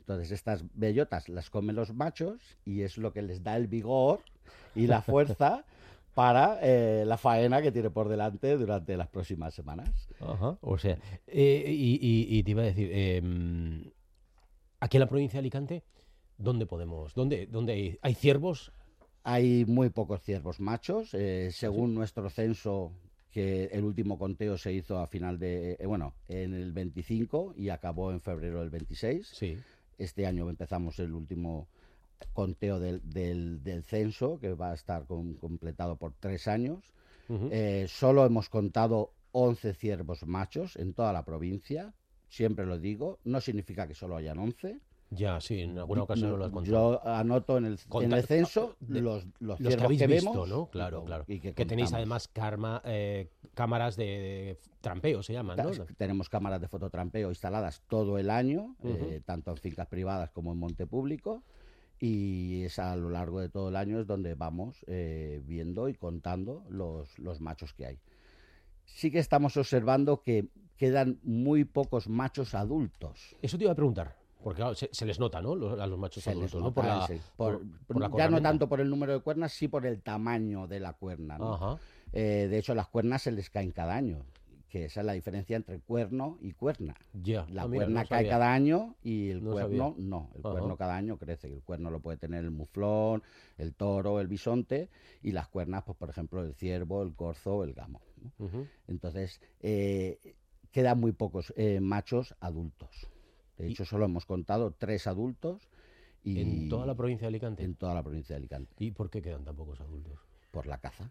Entonces estas bellotas las comen los machos y es lo que les da el vigor y la fuerza para la faena que tiene por delante durante las próximas semanas. Ajá. O sea, y te iba a decir, aquí en la provincia de Alicante, ¿dónde podemos? ¿Dónde hay ciervos? Hay muy pocos ciervos machos, ¿Ah, sí? según nuestro censo, que el último conteo se hizo a final de, bueno, en el 25 y acabó en febrero del 26. Sí. Este año empezamos el último conteo del censo, que va a estar completado por 3 años. Ujú. Solo hemos contado 11 ciervos machos en toda la provincia. Siempre lo digo, no significa que solo hayan 11. Ya, sí, en alguna Yo, ocasión no, no lo has contado. yo anoto en el censo los Los que ciervos habéis que visto, vemos ¿no? Claro, claro. y que Que tenéis contamos. además cámaras de trampeo, se llaman, ¿no? Tenemos cámaras de fototrampeo instaladas todo el año, Ujú. tanto en fincas privadas como en monte público, y es a lo largo de todo el año es donde vamos viendo y contando los machos que hay. Sí que estamos observando que quedan muy pocos machos adultos. Eso te iba a preguntar, porque claro, se les nota, ¿no? A los machos Se les adultos, ¿no? Por nota, la, por la ya no cornamenta. tanto por el número de cuernas, sí por el tamaño de la cuerna, ¿no? Ajá. De hecho, las cuernas se les caen cada año, que esa es la diferencia entre cuerno y cuerna. Ya. La Ah, mira, no cuerna cae sabía. cada año y el No sabía. cuerno no. El Ajá. cuerno cada año crece. El cuerno lo puede tener el muflón, el toro, el bisonte, y las cuernas, pues por ejemplo, el ciervo, el corzo, el gamo, ¿no? Ujú. Entonces, quedan muy pocos machos adultos. De Y hecho, solo hemos contado 3 adultos en toda la y provincia de Alicante. en toda la provincia de Alicante, ¿Y por qué quedan tan pocos adultos? por la caza.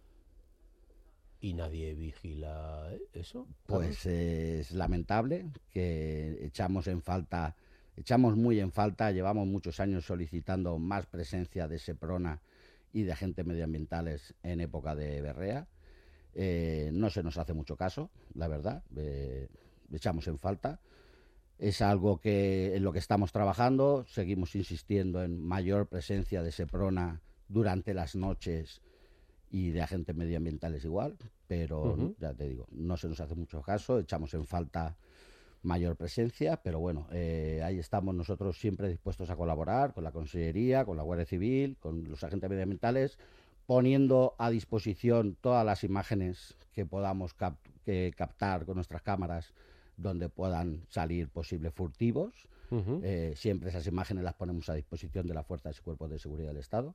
¿Y nadie vigila eso, Carlos? Pues es lamentable que echamos muy en falta, llevamos muchos años solicitando más presencia de Seprona y de agentes medioambientales en época de berrea. No se nos hace mucho caso, la verdad, echamos en falta. Es algo que en lo que estamos trabajando, seguimos insistiendo en mayor presencia de Seprona durante las noches y de agentes medioambientales igual, pero Ujú. ya te digo, no se nos hace mucho caso, echamos en falta mayor presencia, pero bueno, ahí estamos nosotros siempre dispuestos a colaborar con la Consellería, con la Guardia Civil, con los agentes medioambientales, poniendo a disposición todas las imágenes que podamos captar con nuestras cámaras donde puedan salir posibles furtivos. Ujú. Siempre esas imágenes las ponemos a disposición de las fuerzas y cuerpos de seguridad del Estado,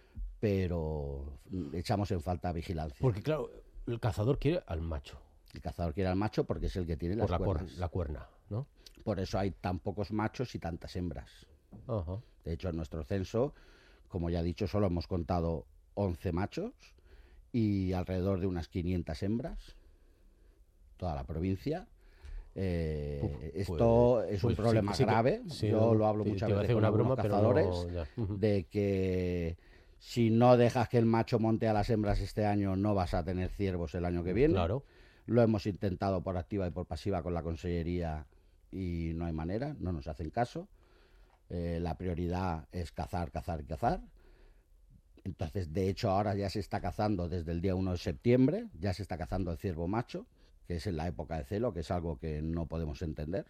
pero echamos en falta vigilancia. Porque claro, el cazador quiere al macho, El cazador quiere al macho porque es el que tiene por las cuernas. la cuerna, ¿no? Por eso hay tan pocos machos y tantas hembras. Ajá. De hecho, en nuestro censo, como ya he dicho, solo hemos contado 11 machos y alrededor de unas 500 hembras, toda la provincia. Uf, Esto es un pues sí, problema sí que grave. sí, Yo lo hablo te muchas iba a veces hacer con una algunos broma, pero cazadores, no ya. Ujú. de que si no dejas que el macho monte a las hembras este año, no vas a tener ciervos el año que viene. Claro. Lo hemos intentado por activa y por pasiva con la Consellería y no hay manera, no nos hacen caso. La prioridad es cazar, cazar y cazar. Entonces, de hecho, ahora ya se está cazando desde el día 1 de septiembre, ya se está cazando el ciervo macho, que es en la época de celo, que es algo que no podemos entender.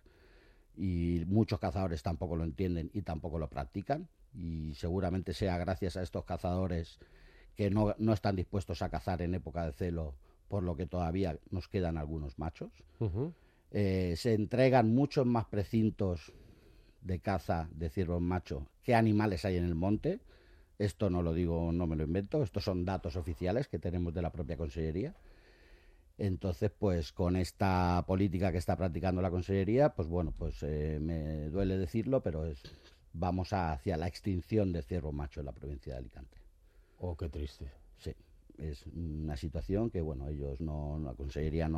Y muchos cazadores tampoco lo entienden y tampoco lo practican. Y seguramente sea gracias a estos cazadores que no están dispuestos a cazar en época de celo, por lo que todavía nos quedan algunos machos. Ujú. Se entregan muchos más precintos de caza de ciervos macho que animales hay en el monte. Esto no lo digo, no me lo invento, estos son datos oficiales que tenemos de la propia Consellería. Entonces, pues con esta política que está practicando la Consellería, pues bueno, pues me duele decirlo, pero vamos hacia la extinción de ciervo macho en la provincia de Alicante. Oh, qué triste. Sí, es una situación que, bueno, la Consellería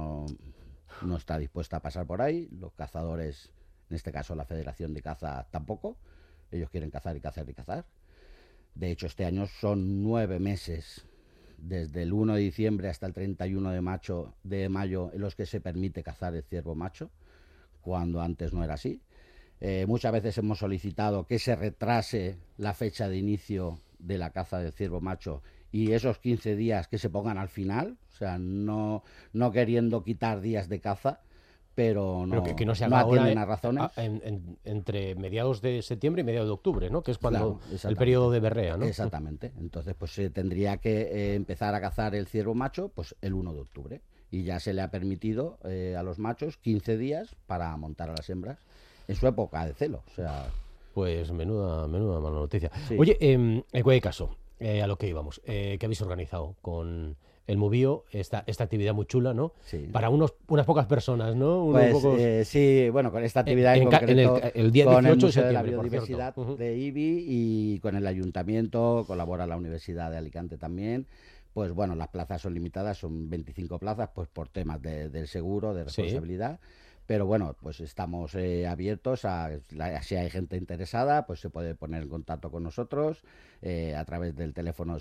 no está dispuesta a pasar por ahí, los cazadores, en este caso la Federación de Caza tampoco, ellos quieren cazar y cazar y cazar. De hecho, este año son 9 meses, desde el 1 de diciembre hasta el 31 de mayo, en los que se permite cazar el ciervo macho, cuando antes no era así. Muchas veces hemos solicitado que se retrase la fecha de inicio de la caza del ciervo macho y esos 15 días que se pongan al final, o sea, no queriendo quitar días de caza, pero no, Pero que no se no haga ahora atienden a razones. entre mediados de septiembre y mediados de octubre, ¿no? Que es cuando Claro, el exactamente. periodo de berrea, ¿no? Exactamente. Entonces, pues se tendría que empezar a cazar el ciervo macho pues el 1 de octubre. Y ya se le ha permitido a los machos 15 días para montar a las hembras en su época de celo. O sea, Pues menuda mala noticia. sí. Oye, en cualquier caso, a lo que íbamos, ¿qué habéis organizado con el Movío? Esta actividad muy chula, ¿no? Sí. Para unas pocas personas, ¿no? Unos Pues pocos... sí, bueno, con esta actividad en en el- concreto, el día con el 18 de Museo de la septiembre, por cierto. Biodiversidad Ujú. de IBI y con el Ayuntamiento, colabora la Universidad de Alicante también. Pues bueno, las plazas son limitadas, son 25 plazas, pues por temas del seguro, de Sí. responsabilidad. Pero bueno, pues estamos abiertos si hay gente interesada, pues se puede poner en contacto con nosotros a través del teléfono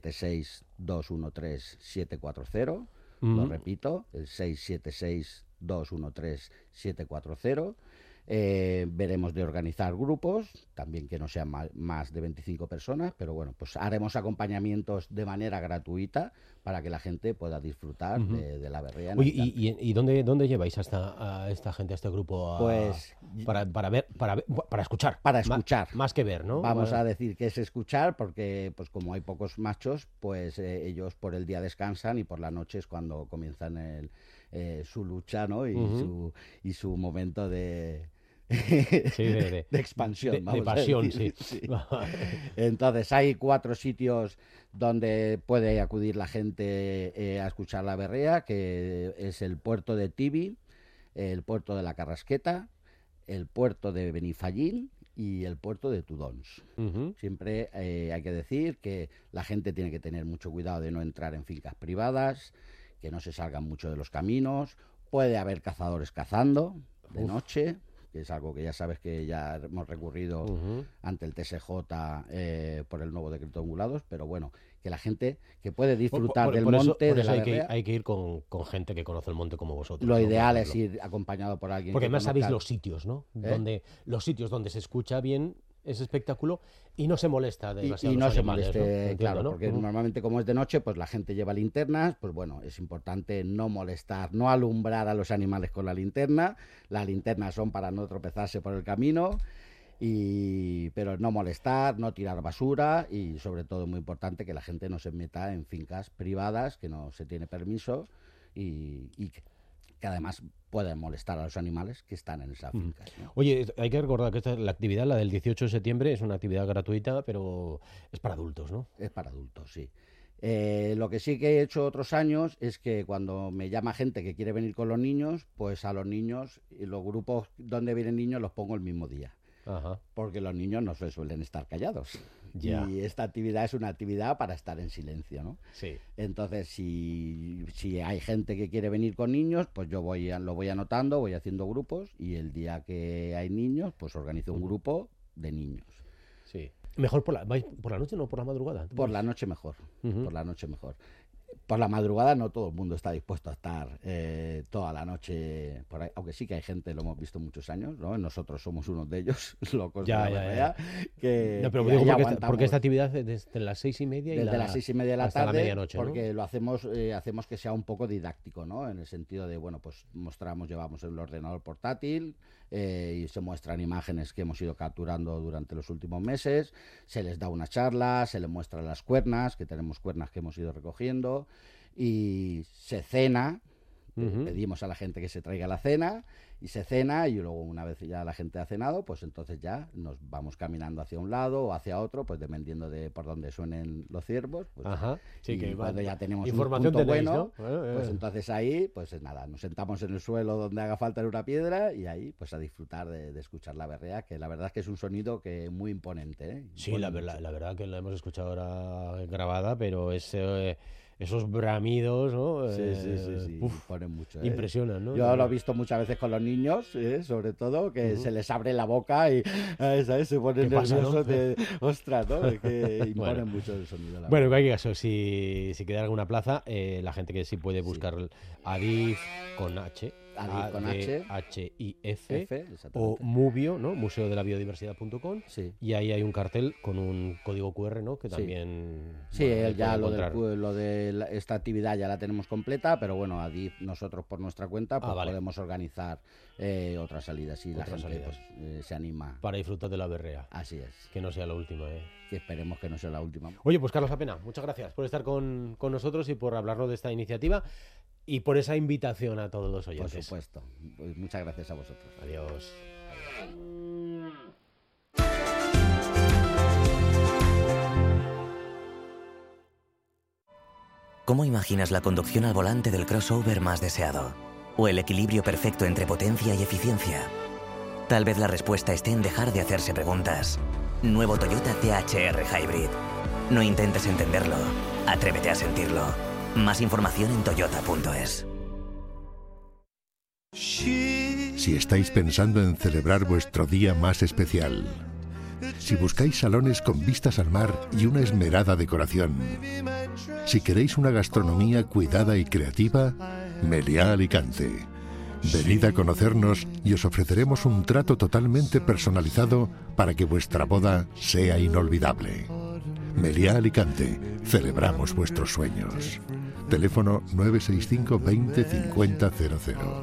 676-213-740. Lo Ujú. repito, el 676-213-740. Veremos de organizar grupos, también que no sean más de 25 personas, pero bueno, pues haremos acompañamientos de manera gratuita para que la gente pueda disfrutar Ujú. de la berrea en Oye, Alicante. ¿y dónde lleváis a esta gente, a este grupo, Pues para escuchar? para escuchar. Más que ver, ¿no? Vamos a decir que es escuchar porque pues como hay pocos machos, pues ellos por el día descansan y por la noche es cuando comienzan su lucha, ¿no? Ujú. Y su momento de, Sí, de expansión, de vamos a pasión, decir. sí. Sí. Entonces hay 4 sitios donde puede acudir la gente a escuchar la berrea, que es el puerto de Tibi, el puerto de la Carrasqueta, el puerto de Benifallín y el puerto de Tudons. Ujú. Siempre hay que decir que la gente tiene que tener mucho cuidado de no entrar en fincas privadas, que no se salgan mucho de los caminos. Puede haber cazadores cazando de Uf. noche, que es algo que ya sabes que ya hemos recurrido Ujú. ante el TSJ por el nuevo decreto de ungulados, pero bueno, que la gente que puede disfrutar del monte, por de eso la hay berrea, hay que ir con gente que conoce el monte como vosotros, lo ¿no? Por ideal es ejemplo. ir acompañado por alguien Porque que además sabéis conozca. los sitios, ¿no? ¿Eh? Los sitios donde se escucha bien ese espectáculo y no se molesta demasiado Y los no se animales, ¿no? moleste, Entiendo, claro, ¿no? porque Ujú. normalmente como es de noche, pues la gente lleva linternas, pues bueno, es importante no molestar, no alumbrar a los animales con la linterna. Las linternas son para no tropezarse por el camino, pero no molestar, no tirar basura y sobre todo muy importante que la gente no se meta en fincas privadas, que no se tiene permiso y que además pueden molestar a los animales que están en esas Ujú. fincas, ¿no? Oye, hay que recordar que la actividad, la del 18 de septiembre, es una actividad gratuita, pero es para adultos, ¿no? Es para adultos, sí. Lo que sí que he hecho otros años es que cuando me llama gente que quiere venir con los niños, pues a los niños y los grupos donde vienen niños los pongo el mismo día, Ajá, porque los niños no suelen estar callados. ya, Y esta actividad es una actividad para estar en silencio, ¿no? sí. Entonces, si hay gente que quiere venir con niños, pues yo lo voy anotando, voy haciendo grupos y el día que hay niños, pues organizo un Ujú. grupo de niños. Sí. Mejor vais por la noche, no por la madrugada. Por la noche mejor, Ujú. por la noche mejor. Por la madrugada no todo el mundo está dispuesto a estar toda la noche por ahí, aunque sí que hay gente, lo hemos visto muchos años, ¿no? Nosotros somos unos de ellos, locos de la Ya, ya, berrea, ya. que, No, pero que digo ahí porque aguantamos esta actividad es desde las 6:30 desde las 6:30 de la hasta la tarde, medianoche, ¿no? porque lo hacemos que sea un poco didáctico, ¿no? En el sentido de, bueno, pues llevamos el ordenador portátil y se muestran imágenes que hemos ido capturando durante los últimos meses, se les da una charla, se les muestran las cuernas, que tenemos cuernas que hemos ido recogiendo, y se cena. Ujú. Pedimos a la gente que se traiga la cena y se cena y luego una vez ya la gente ha cenado, pues entonces ya nos vamos caminando hacia un lado o hacia otro, pues dependiendo de por dónde suenen los ciervos. Pues, Ajá, sí, y que cuando ya tenemos un información punto tenéis, bueno, ¿no? Bueno, pues entonces ahí, pues nada, nos sentamos en el suelo donde haga falta en una piedra y ahí pues a disfrutar de escuchar la berrea, que la verdad es que es un sonido que muy imponente, ¿eh? Sí, Impone la mucho. verdad que la hemos escuchado ahora grabada, pero esos bramidos, ¿no? Sí, Uf, imponen mucho, ¿eh? impresionan, ¿no? Yo lo he visto muchas veces con los niños, sobre todo, que Ujú. se les abre la boca y ¿sabes? Se ponen ¿Qué pasa, no? nerviosos de, ostras, ¿no? Es que Bueno. imponen mucho el sonido, la Bueno, en verdad. cualquier caso, si queda alguna plaza, la gente que sí puede buscar Adif con H, Adif con H. H-I-F. exactamente. O Mubio, ¿no? Museo de la Biodiversidad.com. Sí. Y ahí hay un cartel con un código QR, ¿no? Que Sí. también... Sí, bueno, ya puede encontrar. lo de esta actividad ya la tenemos completa, pero bueno, Adif nosotros por nuestra cuenta pues vale. podemos organizar otras salidas y la Otras gente salidas. pues, se anima. Para disfrutar de la berrea. Así es, Que no sea la última, ¿eh? que esperemos que no sea la última. Oye, pues Carlos Apena, muchas gracias por estar con nosotros y por hablarnos de esta iniciativa y por esa invitación a todos los Por oyentes. supuesto. Pues muchas gracias a vosotros. Adiós. ¿Cómo imaginas la conducción al volante del crossover más deseado? ¿O el equilibrio perfecto entre potencia y eficiencia? Tal vez la respuesta esté en dejar de hacerse preguntas. Nuevo Toyota THR Hybrid. No intentes entenderlo. Atrévete a sentirlo. Más información en toyota.es. Si estáis pensando en celebrar vuestro día más especial, si buscáis salones con vistas al mar y una esmerada decoración, si queréis una gastronomía cuidada y creativa, Meliá Alicante. Venid a conocernos y os ofreceremos un trato totalmente personalizado para que vuestra boda sea inolvidable. Meliá Alicante, celebramos vuestros sueños. Teléfono 965 20 50 00.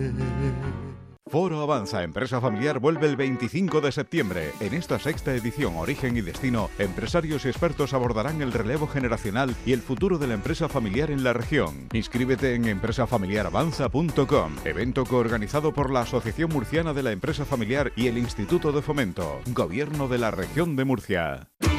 Foro Avanza Empresa Familiar vuelve el 25 de septiembre. En esta sexta edición Origen y Destino, empresarios y expertos abordarán el relevo generacional y el futuro de la empresa familiar en la región. Inscríbete en empresafamiliaravanza.com, evento coorganizado por la Asociación Murciana de la Empresa Familiar y el Instituto de Fomento, Gobierno de la Región de Murcia.